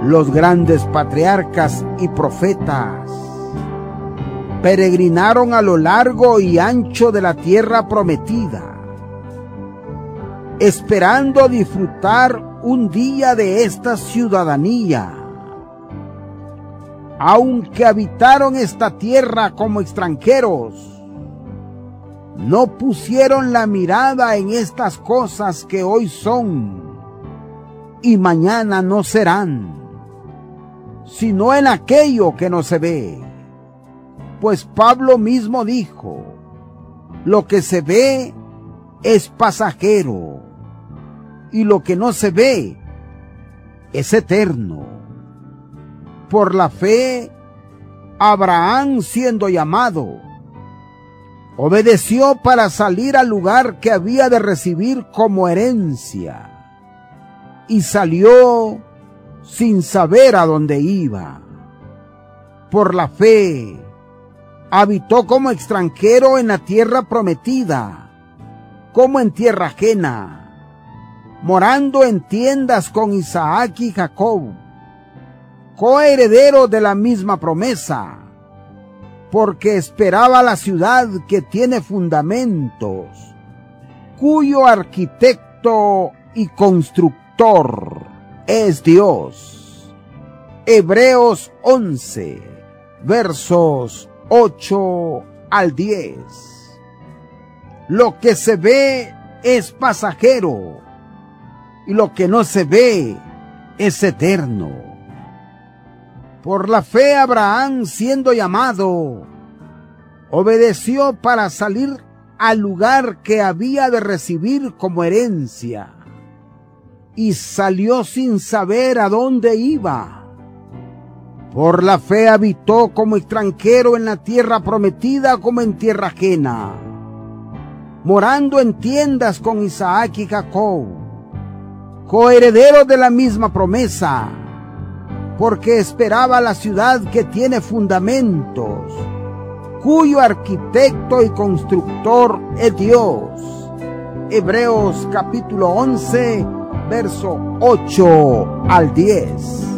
Los grandes patriarcas y profetas peregrinaron a lo largo y ancho de la tierra prometida, esperando disfrutar un día de esta ciudadanía. Aunque habitaron esta tierra como extranjeros, no pusieron la mirada en estas cosas que hoy son y mañana no serán, sino en aquello que no se ve. Pues Pablo mismo dijo: lo que se ve es pasajero, y lo que no se ve es eterno. Por la fe, Abraham, siendo llamado, obedeció para salir al lugar que había de recibir como herencia, y salió sin saber a dónde iba. Por la fe, habitó como extranjero en la tierra prometida, como en tierra ajena, morando en tiendas con Isaac y Jacob, coheredero de la misma promesa, porque esperaba la ciudad que tiene fundamentos, cuyo arquitecto y constructor es Dios. Hebreos 11, versos 8 al 10. Lo que se ve es pasajero, y lo que no se ve es eterno. Por la fe, Abraham, siendo llamado, obedeció para salir al lugar que había de recibir como herencia, y salió sin saber a dónde iba. Por la fe habitó como extranjero en la tierra prometida, como en tierra ajena, morando en tiendas con Isaac y Jacob, coherederos de la misma promesa, porque esperaba la ciudad que tiene fundamentos, cuyo arquitecto y constructor es Dios. Hebreos capítulo 11, verso 8 al 10.